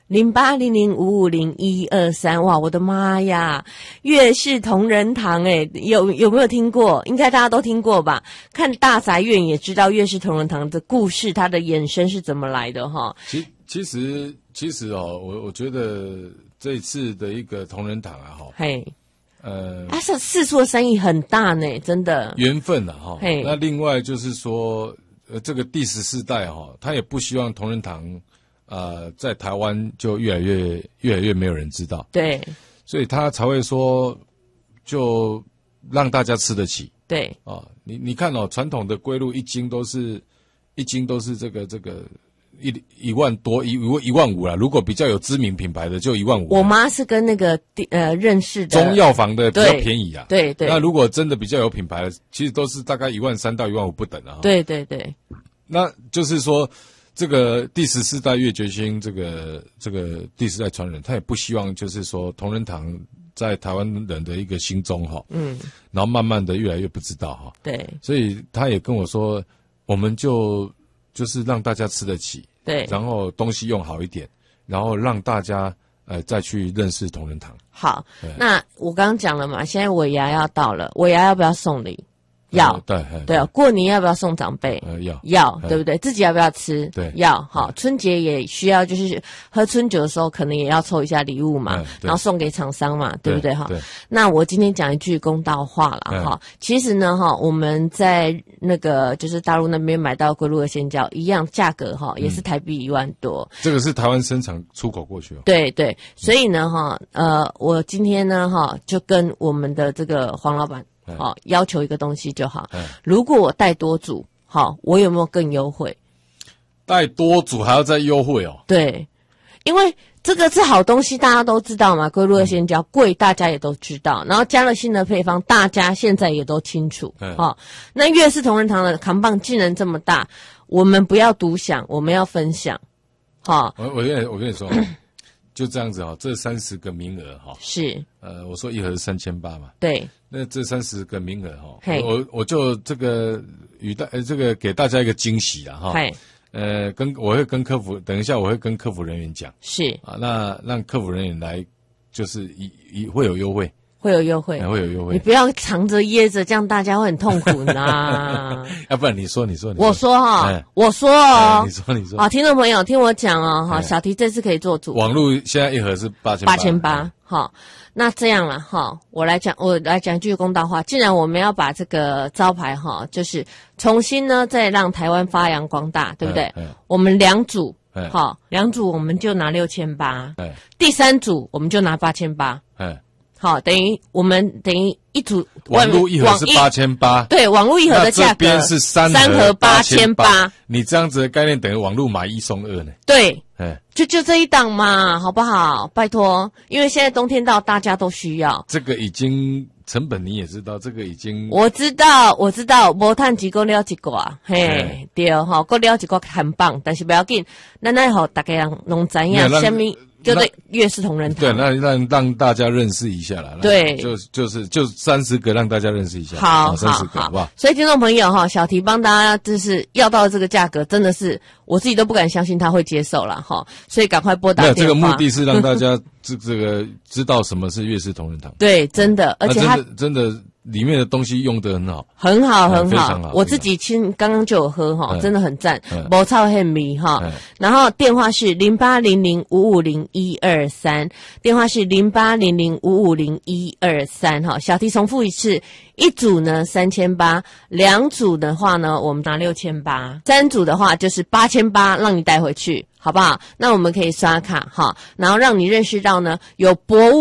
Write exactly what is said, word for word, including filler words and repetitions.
零八零零五五零一二三，哇，我的妈呀！月式同仁堂，诶，有有没有听过？应该大家都听过吧？看大宅院也知道月式同仁堂的故事，它的衍生是怎么来的哈。 其其实其实哦，我我觉得这一次的一个同仁堂啊，哈， 嘿。 呃， 他是四处的生意很大呢，真的缘分啊哈。那另外就是说，呃，这个第十四代哈，他也不希望同仁堂，呃，在台湾就越来越越来越没有人知道。 对， 所以他才会说，就让大家吃得起。 对啊，你你看哦，传统的龟鹿一斤都是一斤都是这个这个。一一万多一一万五啦，如果比较有知名品牌的就一万五。 我妈是跟那个呃认识的中药房的比较便宜啊， 对 对, 对。 那如果真的比较有品牌的，其实都是大概一万三到一万五不等啊。 对对对。 那就是说，这个第十四代月决心，这个这个第四代传人，他也不希望就是说同仁堂在台湾人的一个心中哈，嗯，然后慢慢的越来越不知道哈。 对。 所以他也跟我说，我们就。就是让大家吃得起， 对， 然后东西用好一点，然后让大家呃再去认识同仁堂。 好，那我刚刚讲了嘛，现在尾牙要到了，尾牙要不要送礼？要， 呃、对对、哦，过年要不要送长辈？ 呃，要要，对不对？自己要不要吃？ 对， 要。好，春节也需要，就是喝春酒的时候，可能也要凑一下礼物嘛，然后送给厂商嘛，对不对？哈，那我今天讲一句公道话了哈。其实呢，哈，我们在那个就是大陆那边买到龟鹿的鲜椒，一样价格哈，也是台币一万多。 这个是台湾生产出口过去哦。 对对，所以呢，哈，呃，我今天呢，哈，就跟我们的这个黄老板。好、哦，要求一个东西就好。如果我带多组，好、哦，我有没有更优惠？ 带多组还要再优惠哦？ 对，因为这个是好东西，大家都知道嘛。龟鹿的鲜椒贵，大家也都知道。然后加了新的配方，大家现在也都清楚。好、哦，那月式同仁堂的扛棒竟然这么大，我们不要独享，我们要分享。好、哦， 我我跟你我跟你说。就这样子哈、哦，这三十个名额哈、哦， 是， 呃，我说一盒是三千八嘛， 对， 那这三十个名额哈、哦，我我就这个与大呃这个给大家一个惊喜啊哈，呃，跟我会跟客服，等一下我会跟客服人员讲， 是啊，那让客服人员来，就是一一会有优惠。 会有优惠， 会有优惠。 你不要藏着掖着，这样大家会很痛苦呢。 要不然你说，你说，你说我说哈、哦，我说哦， 你说，你说。 好，听众朋友听我讲哦，哈，小提这次可以做主。 网络现在一盒是八千八千八，好，那这样了哈，我来讲，我来讲句公道话。既然我们要把这个招牌哈，就是重新呢，再让台湾发扬光大，对不对？我们两组，好，两组我们就拿六千八，第三组我们就拿八千八，好，等于我们等于一组网络一盒是八千八， 对，网络一盒的价格， 这边是三三盒八千八， 你这样子的概念等于网络买一送二呢？ 对，哎，就就这一档嘛，好不好？拜托，因为现在冬天到，大家都需要。 这个已经成本你也知道，这个已经我知道，我知道，无趁几个了一个啊，嘿，对哈，过了一个很棒，但是不要紧，咱来好大家人拢知影什么。就对，月式同仁堂。 对，那让让大家认识一下啦。 对， 就就是就三十个让大家认识一下。 好， 三十个，好不好？ 所以听众朋友哈，小提帮大家就是要到这个价格，真的是我自己都不敢相信他会接受了哈。所以赶快拨打电话。 没有，这个目的是让大家这这个知道什么是月式同仁堂。 对，真的，而且他真的里面的东西用得很好， 很好，很好， 非常好。 我自己亲刚刚就有喝哈，真的很赞，无臭很味哈。然后电话是零八零零五五零一二三，电话是零八零零五五零一二三哈。小提重复一次，一组呢三千八，两组的话呢我们拿六千八，三组的话就是八千八，让你带回去，好不好？那我们可以刷卡哈，然后让你认识到呢有博物。